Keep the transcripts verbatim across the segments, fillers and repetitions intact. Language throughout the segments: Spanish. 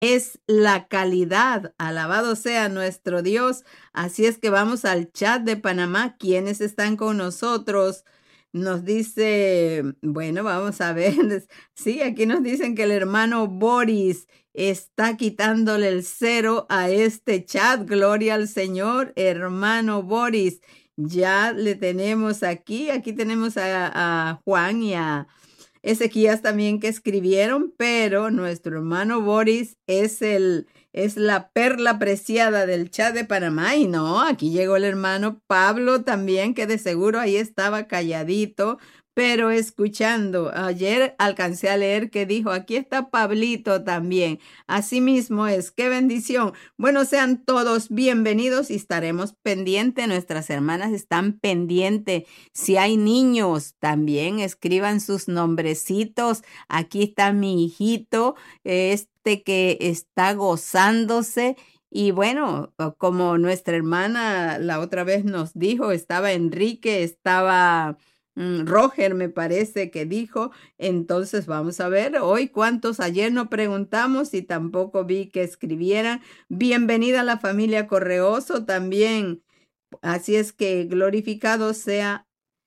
es la calidad. Alabado sea nuestro Dios. Así es que vamos al chat de Panamá. ¿Quiénes están con nosotros? Nos dice, bueno, vamos a ver. Sí, aquí nos dicen que el hermano Boris está quitándole el cero a este chat. Gloria al Señor, hermano Boris. Ya le tenemos aquí. Aquí tenemos a, a Juan y a Ezequías también que escribieron, pero nuestro hermano Boris es el es la perla preciada del chat de Panamá. Y no, aquí llegó el hermano Pablo también, que de seguro ahí estaba calladito, pero escuchando. Ayer alcancé a leer que dijo, aquí está Pablito también. Así mismo es, qué bendición. Bueno, sean todos bienvenidos y estaremos pendientes. Nuestras hermanas están pendientes. Si hay niños, también escriban sus nombrecitos. Aquí está mi hijito, este que está gozándose. Y bueno, como nuestra hermana la otra vez nos dijo, estaba Enrique, estaba mm, Roger, me parece que dijo. Entonces vamos a ver hoy cuántos. Ayer no preguntamos y tampoco vi que escribieran. Bienvenida a la familia Correoso también. Así es que glorificado sea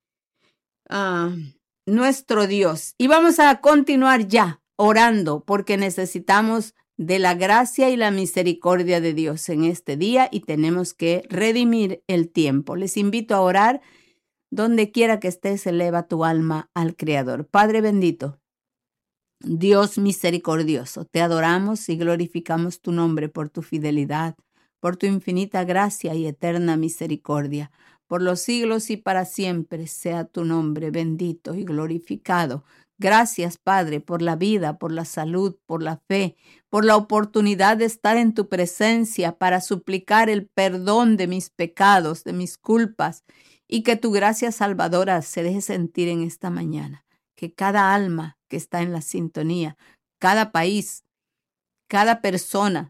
ah, nuestro Dios. Y vamos a continuar ya orando porque necesitamos de la gracia y la misericordia de Dios en este día y tenemos que redimir el tiempo. Les invito a orar. Donde quiera que estés, eleva tu alma al Creador. Padre bendito, Dios misericordioso, te adoramos y glorificamos tu nombre por tu fidelidad, por tu infinita gracia y eterna misericordia. Por los siglos y para siempre sea tu nombre bendito y glorificado. Gracias, Padre, por la vida, por la salud, por la fe, por la oportunidad de estar en tu presencia para suplicar el perdón de mis pecados, de mis culpas, y que tu gracia salvadora se deje sentir en esta mañana. Que cada alma que está en la sintonía, cada país, cada persona,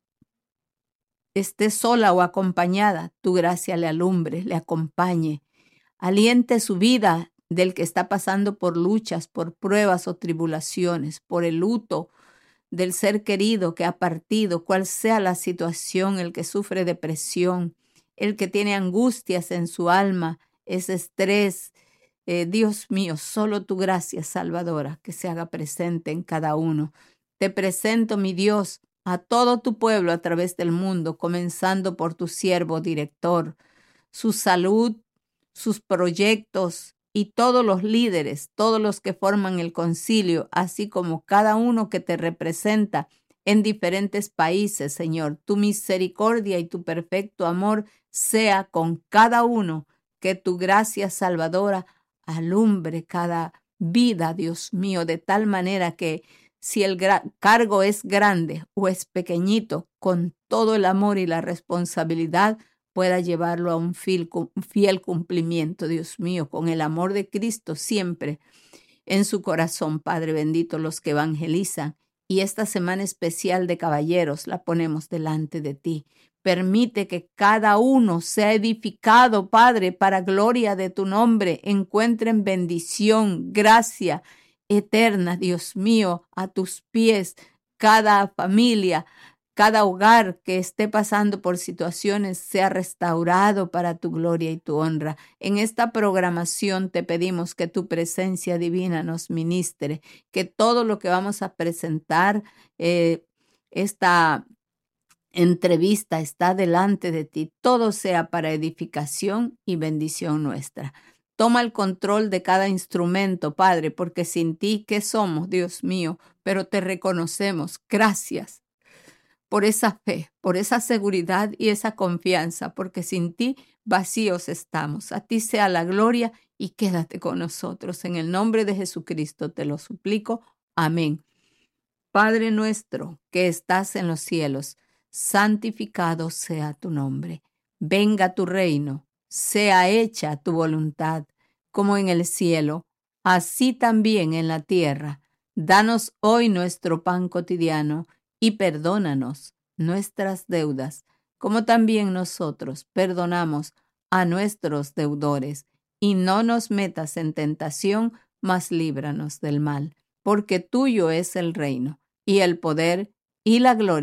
esté sola o acompañada, tu gracia le alumbre, le acompañe, aliente su vida del que está pasando por luchas, por pruebas o tribulaciones, por el luto del ser querido que ha partido, cual sea la situación, el que sufre depresión, el que tiene angustias en su alma, ese estrés. Eh, Dios mío, solo tu gracia salvadora que se haga presente en cada uno. Te presento, mi Dios, a todo tu pueblo a través del mundo, comenzando por tu siervo director, su salud, sus proyectos y todos los líderes, todos los que forman el concilio, así como cada uno que te representa en diferentes países, Señor. Tu misericordia y tu perfecto amor sea con cada uno, que tu gracia salvadora alumbre cada vida, Dios mío, de tal manera que si el cargo es grande o es pequeñito, con todo el amor y la responsabilidad, pueda llevarlo a un fiel, fiel cumplimiento, Dios mío, con el amor de Cristo siempre en su corazón, Padre bendito, los que evangelizan. Y esta semana especial de caballeros la ponemos delante de ti. Permite que cada uno sea edificado, Padre, para gloria de tu nombre. Encuentren bendición, gracia eterna, Dios mío, a tus pies, cada familia, cada hogar que esté pasando por situaciones sea restaurado para tu gloria y tu honra. En esta programación te pedimos que tu presencia divina nos ministre, que todo lo que vamos a presentar, eh, esta entrevista está delante de ti, todo sea para edificación y bendición nuestra. Toma el control de cada instrumento, Padre, porque sin ti, ¿qué somos, Dios mío? Pero te reconocemos. Gracias por esa fe, por esa seguridad y esa confianza, porque sin ti vacíos estamos. A ti sea la gloria y quédate con nosotros. En el nombre de Jesucristo te lo suplico. Amén. Padre nuestro que estás en los cielos, santificado sea tu nombre. Venga tu reino, sea hecha tu voluntad, como en el cielo, así también en la tierra. Danos hoy nuestro pan cotidiano y perdónanos nuestras deudas, como también nosotros perdonamos a nuestros deudores. Y no nos metas en tentación, mas líbranos del mal, porque tuyo es el reino, y el poder, y la gloria